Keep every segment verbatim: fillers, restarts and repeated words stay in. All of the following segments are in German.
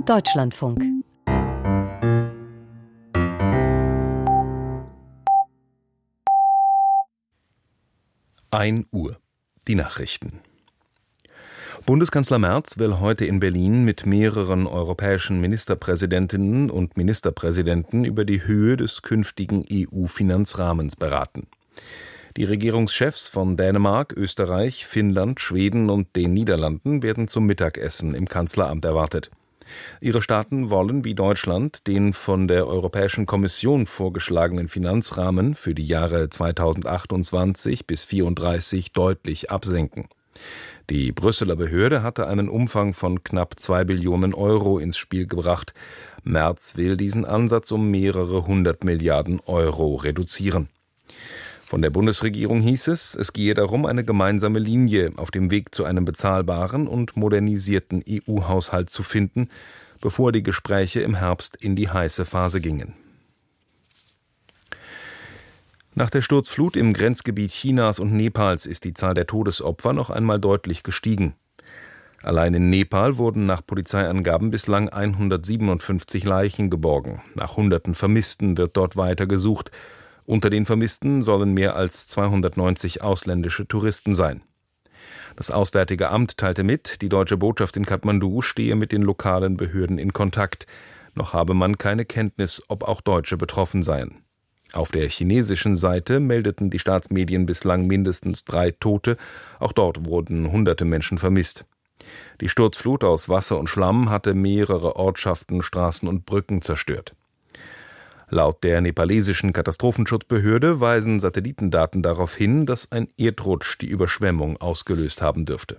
Deutschlandfunk. ein Uhr. Die Nachrichten. Bundeskanzler Merz will heute in Berlin mit mehreren europäischen Ministerpräsidentinnen und Ministerpräsidenten über die Höhe des künftigen E U-Finanzrahmens beraten. Die Regierungschefs von Dänemark, Österreich, Finnland, Schweden und den Niederlanden werden zum Mittagessen im Kanzleramt erwartet. Ihre Staaten wollen wie Deutschland den von der Europäischen Kommission vorgeschlagenen Finanzrahmen für die Jahre zweitausendachtundzwanzig bis zweitausendvierunddreißig deutlich absenken. Die Brüsseler Behörde hatte einen Umfang von knapp zwei Billionen Euro ins Spiel gebracht. Merz will diesen Ansatz um mehrere hundert Milliarden Euro reduzieren. Von der Bundesregierung hieß es, es gehe darum, eine gemeinsame Linie auf dem Weg zu einem bezahlbaren und modernisierten E U-Haushalt zu finden, bevor die Gespräche im Herbst in die heiße Phase gingen. Nach der Sturzflut im Grenzgebiet Chinas und Nepals ist die Zahl der Todesopfer noch einmal deutlich gestiegen. Allein in Nepal wurden nach Polizeiangaben bislang hundertsiebenundfünfzig Leichen geborgen. Nach hunderten Vermissten wird dort weiter gesucht. Unter den Vermissten sollen mehr als zweihundertneunzig ausländische Touristen sein. Das Auswärtige Amt teilte mit, die deutsche Botschaft in Kathmandu stehe mit den lokalen Behörden in Kontakt. Noch habe man keine Kenntnis, ob auch Deutsche betroffen seien. Auf der chinesischen Seite meldeten die Staatsmedien bislang mindestens drei Tote. Auch dort wurden hunderte Menschen vermisst. Die Sturzflut aus Wasser und Schlamm hatte mehrere Ortschaften, Straßen und Brücken zerstört. Laut der nepalesischen Katastrophenschutzbehörde weisen Satellitendaten darauf hin, dass ein Erdrutsch die Überschwemmung ausgelöst haben dürfte.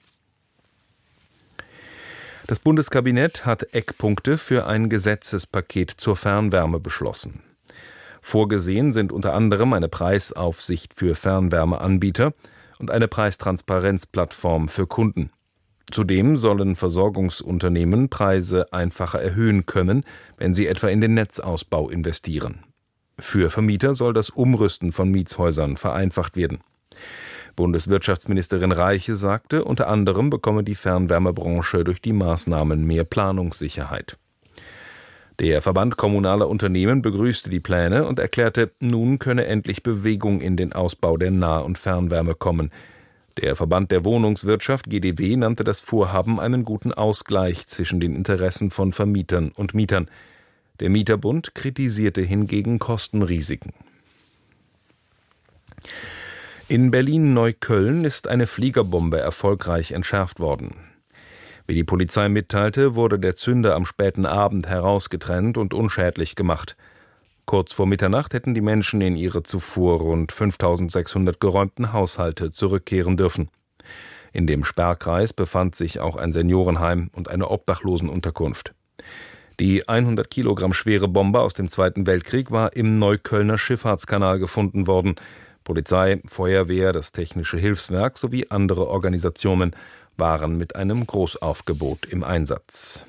Das Bundeskabinett hat Eckpunkte für ein Gesetzespaket zur Fernwärme beschlossen. Vorgesehen sind unter anderem eine Preisaufsicht für Fernwärmeanbieter und eine Preistransparenzplattform für Kunden. Zudem sollen Versorgungsunternehmen Preise einfacher erhöhen können, wenn sie etwa in den Netzausbau investieren. Für Vermieter soll das Umrüsten von Mietshäusern vereinfacht werden. Bundeswirtschaftsministerin Reiche sagte, unter anderem bekomme die Fernwärmebranche durch die Maßnahmen mehr Planungssicherheit. Der Verband kommunaler Unternehmen begrüßte die Pläne und erklärte, nun könne endlich Bewegung in den Ausbau der Nah- und Fernwärme kommen. Der Verband der Wohnungswirtschaft G D W nannte das Vorhaben einen guten Ausgleich zwischen den Interessen von Vermietern und Mietern. Der Mieterbund kritisierte hingegen Kostenrisiken. In Berlin-Neukölln ist eine Fliegerbombe erfolgreich entschärft worden. Wie die Polizei mitteilte, wurde der Zünder am späten Abend herausgetrennt und unschädlich gemacht. Kurz vor Mitternacht hätten die Menschen in ihre zuvor rund fünftausendsechshundert geräumten Haushalte zurückkehren dürfen. In dem Sperrkreis befand sich auch ein Seniorenheim und eine Obdachlosenunterkunft. Die hundert Kilogramm schwere Bombe aus dem Zweiten Weltkrieg war im Neuköllner Schifffahrtskanal gefunden worden. Polizei, Feuerwehr, das Technische Hilfswerk sowie andere Organisationen waren mit einem Großaufgebot im Einsatz.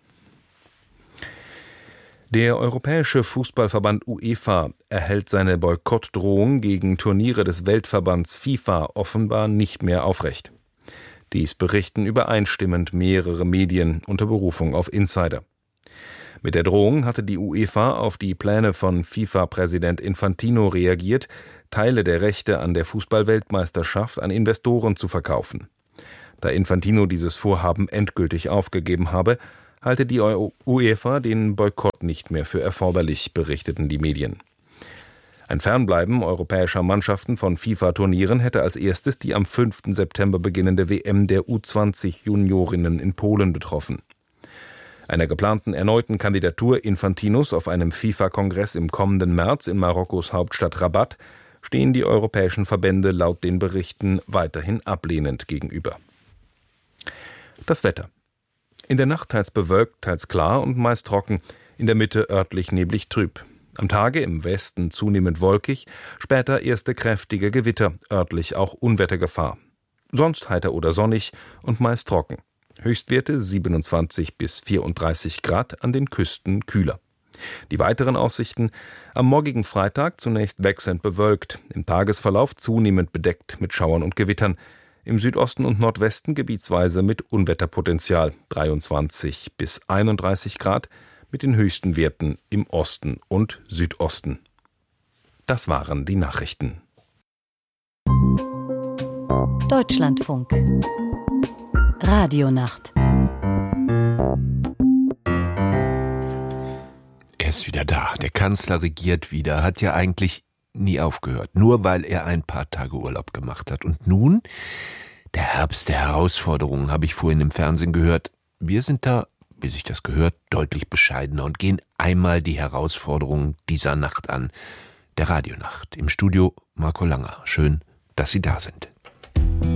Der Europäische Fußballverband UEFA erhält seine Boykottdrohung gegen Turniere des Weltverbands FIFA offenbar nicht mehr aufrecht. Dies berichten übereinstimmend mehrere Medien unter Berufung auf Insider. Mit der Drohung hatte die UEFA auf die Pläne von FIFA-Präsident Infantino reagiert, Teile der Rechte an der Fußball-Weltmeisterschaft an Investoren zu verkaufen. Da Infantino dieses Vorhaben endgültig aufgegeben habe, halte die UEFA den Boykott nicht mehr für erforderlich, berichteten die Medien. Ein Fernbleiben europäischer Mannschaften von FIFA-Turnieren hätte als erstes die am fünften September beginnende W M der U zwanzig Juniorinnen in Polen betroffen. Einer geplanten erneuten Kandidatur Infantinos auf einem FIFA-Kongress im kommenden März in Marokkos Hauptstadt Rabat stehen die europäischen Verbände laut den Berichten weiterhin ablehnend gegenüber. Das Wetter. In der Nacht teils bewölkt, teils klar und meist trocken, in der Mitte örtlich neblig trüb. Am Tage im Westen zunehmend wolkig, später erste kräftige Gewitter, örtlich auch Unwettergefahr. Sonst heiter oder sonnig und meist trocken. Höchstwerte siebenundzwanzig bis vierunddreißig Grad, an den Küsten kühler. Die weiteren Aussichten: am morgigen Freitag zunächst wechselnd bewölkt, im Tagesverlauf zunehmend bedeckt mit Schauern und Gewittern. Im Südosten und Nordwesten gebietsweise mit Unwetterpotenzial, dreiundzwanzig bis einunddreißig Grad, mit den höchsten Werten im Osten und Südosten. Das waren die Nachrichten. Deutschlandfunk. Radionacht. Er ist wieder da. Der Kanzler regiert wieder, hat ja eigentlich nie aufgehört, nur weil er ein paar Tage Urlaub gemacht hat. Und nun, der Herbst der Herausforderungen, habe ich vorhin im Fernsehen gehört. Wir sind da, wie sich das gehört, deutlich bescheidener und gehen einmal die Herausforderungen dieser Nacht an. Der Radionacht. Im Studio Marco Langer. Schön, dass Sie da sind.